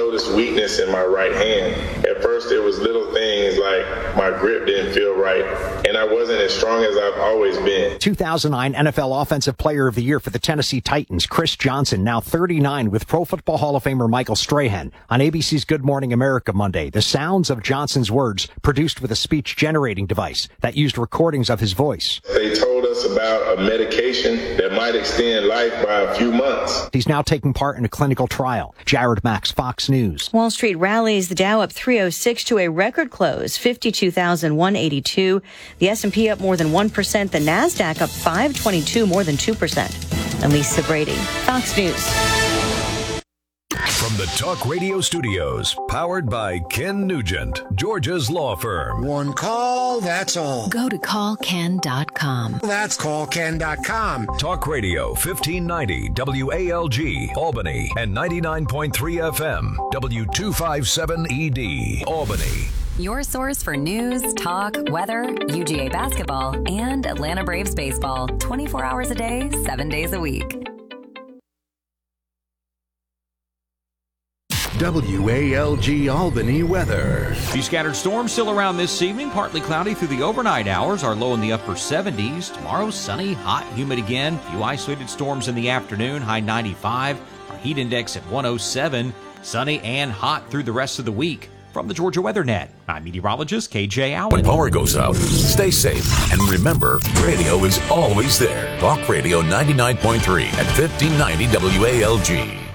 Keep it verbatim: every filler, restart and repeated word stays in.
noticed weakness in my right hand. At first, it was little things like my grip didn't feel right, and I wasn't as strong as I've always been. two thousand nine N F L Offensive Player of the Year for the Tennessee Titans, Chris Johnson, now thirty-nine, with Pro Football Hall of Famer Michael Strahan. On A B C's Good Morning America Monday, the sounds of Johnson's words produced with a speech-generating device that used recordings of his voice. They told us about a medication that might extend life by a few months. He's now taking part in a clinical trial. Jared Max, Fox News. Wall Street rallies, the Dow up three oh six to a record close, fifty-two thousand one hundred eighty-two. The S and P up more than one percent. The NASDAQ up five twenty-two, more than two percent. And Lisa Brady, Fox News. From the Talk Radio studios, powered by Ken Nugent, Georgia's law firm. One call, that's all. Go to call ken dot com. That's call ken dot com. Talk Radio fifteen ninety W A L G, Albany, and ninety-nine point three F M, W two fifty-seven E D, Albany. Your source for news, talk, weather, U G A basketball, and Atlanta Braves baseball. twenty-four hours a day, seven days a week. W A L G Albany weather. Few scattered storms still around this evening. Partly cloudy through the overnight hours. Our low in the upper seventies. Tomorrow, sunny, hot, humid again. Few isolated storms in the afternoon. High ninety-five. Our heat index at one oh seven. Sunny and hot through the rest of the week. From the Georgia Weather Net, I'm meteorologist K J Allen. When power goes out, stay safe. And remember, radio is always there. Talk Radio ninety-nine point three at fifteen ninety W A L G.